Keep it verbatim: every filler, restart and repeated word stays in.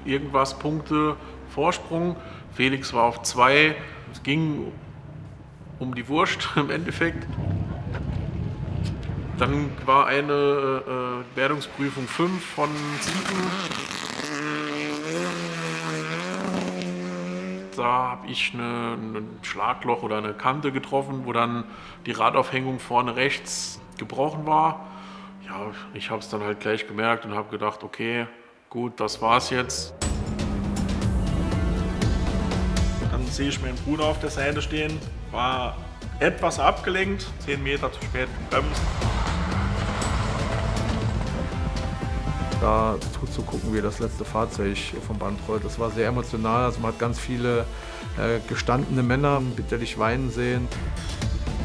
irgendwas Punkte Vorsprung. Felix war auf zwei. Es ging um die Wurst im Endeffekt. Dann war eine äh, Wertungsprüfung fünf von sieben. Da habe ich eine, ein Schlagloch oder eine Kante getroffen, wo dann die Radaufhängung vorne rechts gebrochen war. Ja, ich habe es dann halt gleich gemerkt und habe gedacht, okay, gut, das war's jetzt. Dann sehe ich meinen Bruder auf der Seite stehen, war etwas abgelenkt, zehn Meter zu spät gebremst. Da zuzugucken, wie das letzte Fahrzeug vom Band rollt. Das war sehr emotional. Also man hat ganz viele äh, gestandene Männer bitterlich weinen sehen.